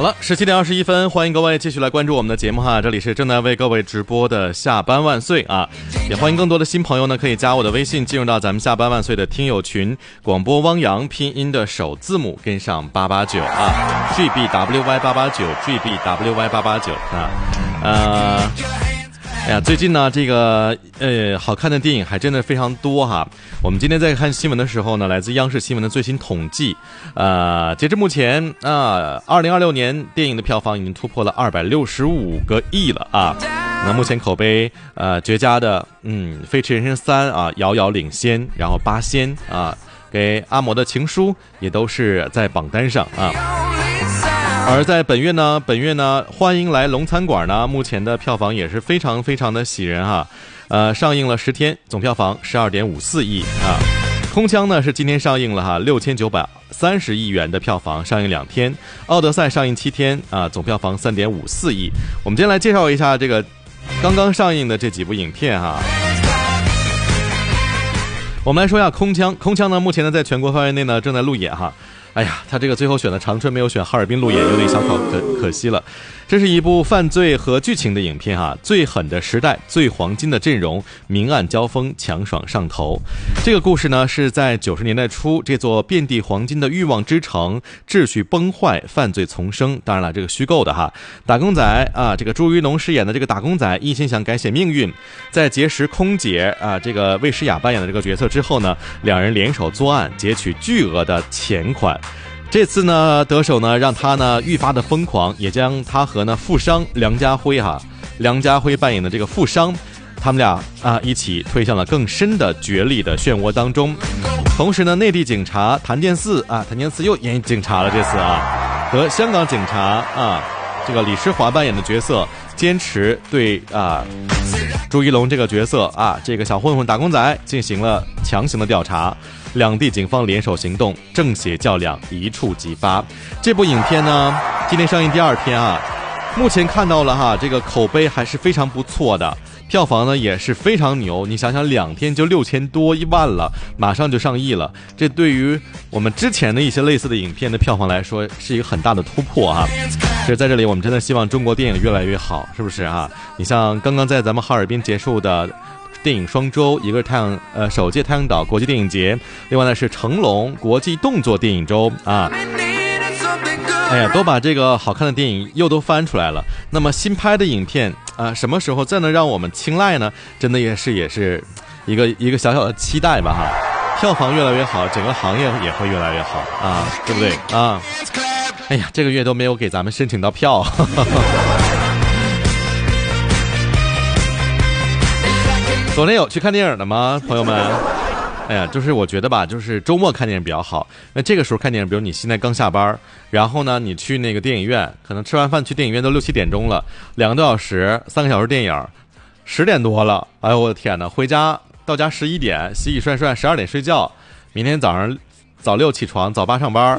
了，17:21，欢迎各位继续来关注我们的节目哈，这里是正在为各位直播的下班万岁啊，也欢迎更多的新朋友呢可以加我的微信进入到咱们下班万岁的听友群，广播汪洋拼音的首字母跟上889啊 ，GBWY889 GBWY889 啊，哎呀，最近呢，这个好看的电影还真的非常多哈。我们今天在看新闻的时候呢，来自央视新闻的最新统计，截至目前2026年电影的票房已经突破了265个亿了啊。那目前口碑绝佳的《飞驰人生3》啊遥遥领先，然后《八仙》啊给阿嬷的情书也都是在榜单上啊。而在本月呢，欢迎来龙餐馆呢，目前的票房也是非常非常的喜人哈。上映了10天，总票房12.54亿啊。空枪呢是今天上映了哈，6930亿元的票房，上映2天。奥德赛上映7天啊，总票房3.54亿。我们今天来介绍一下这个刚刚上映的这几部影片哈。我们来说一下空枪呢，目前呢在全国范围内呢正在路演哈。哎呀，他这个最后选的长春，没有选哈尔滨路演，有点小可惜了。这是一部犯罪和剧情的影片哈，最狠的时代，最黄金的阵容，明暗交锋，强爽上头。这个故事呢是在90年代初，这座遍地黄金的欲望之城秩序崩坏，犯罪丛生。当然了，这个虚构的哈。打工仔啊，这个朱一龙饰演的这个打工仔一心想改写命运，在结识空姐啊这个魏诗雅扮演的这个角色之后呢，两人联手作案，劫取巨额的钱款。这次呢得手呢让他呢愈发的疯狂，也将他和呢富商梁家辉扮演的这个富商，他们俩一起推向了更深的角力的漩涡当中。同时呢，内地警察谭健次又演警察了，这次和香港警察这个李诗华扮演的角色坚持对朱一龙这个角色这个小混混打工仔进行了强行的调查，两地警方联手行动，正邪较量一触即发。这部影片呢今天上映第2天目前看到了这个口碑还是非常不错的，票房呢也是非常牛，你想想2天就6000多1万了，马上就上亿了，这对于我们之前的一些类似的影片的票房来说是一个很大的突破其实在这里我们真的希望中国电影越来越好，是不是你像刚刚在咱们哈尔滨结束的电影双周，一个是首届太阳岛国际电影节，另外呢是成龙国际动作电影周哎呀，都把这个好看的电影又都翻出来了。那么新拍的影片什么时候再能让我们青睐呢？真的也是一个小小的期待吧票房越来越好，整个行业也会越来越好对不对哎呀，这个月都没有给咱们申请到票昨天有去看电影的吗，朋友们？哎呀，就是我觉得吧，就是周末看电影比较好。那这个时候看电影，比如你现在刚下班，然后呢，你去那个电影院，可能吃完饭去电影院都6、7点钟了，2个多小时，3个小时电影，10点多了，哎呦我的天哪！回家到家11点，洗洗涮涮，12点睡觉，明天早上早6起床，早8上班。